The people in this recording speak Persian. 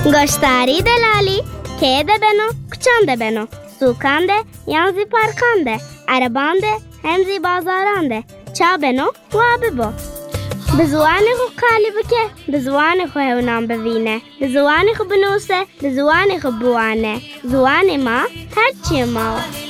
گشتاری دلالی که ده بنو کچان ده بنو سوکان ده یانزی پارکان ده عربان ده همزی بازاران ده چا بنو و ببو به زوانی خو قالی بکه به زوانی خو هونام ببینه به زوانی خو بنوسه به زوانی خو بوانه زوانی ما هرچی ما